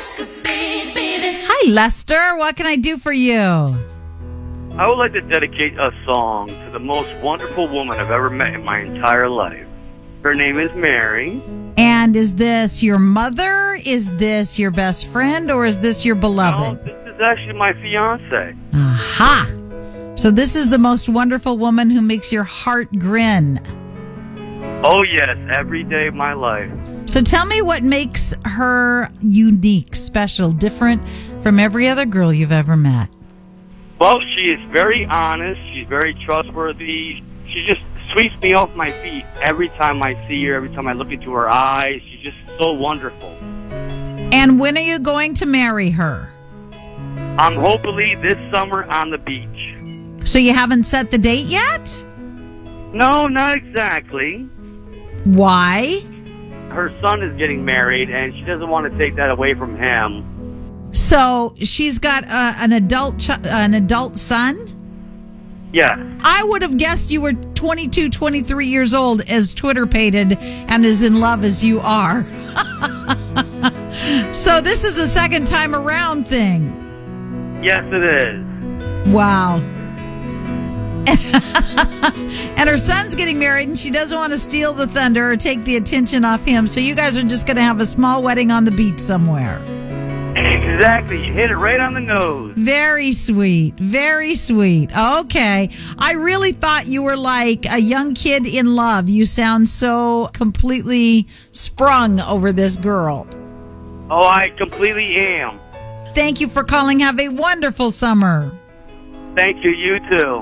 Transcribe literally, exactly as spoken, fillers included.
Hi, Lester. What can I do for you? I would like to dedicate a song to the most wonderful woman I've ever met in my entire life. Her name is Mary. And is this your mother? Is this your best friend? Or is this your No, beloved? this is actually my fiance. Aha! So this is the most wonderful woman who makes your heart grin. Oh, yes, every day of my life. So tell me what makes her unique, special, different from every other girl you've ever met. Well, she is very honest. She's very trustworthy. She just sweeps me off my feet every time I see her, every time I look into her eyes. She's just so wonderful. And when are you going to marry her? I'm hopefully this summer on the beach. So you haven't set the date yet? No, not exactly. Why? Her son is getting married, and she doesn't want to take that away from him. So she's got uh, an adult ch- an adult son? Yes. I would have guessed you were twenty-two, twenty-three years old, as Twitter-pated and as in love as you are. So this is a second time around thing. Yes, it is. Wow. And her son's getting married, and she doesn't want to steal the thunder or take the attention off him. So you guys are just going to have a small wedding on the beach somewhere. Exactly. You hit it right on the nose. Very sweet. Very sweet. Okay. I really thought you were like a young kid in love. You sound so completely sprung over this girl. Oh, I completely am. Thank you for calling. Have a wonderful summer. Thank you. You too.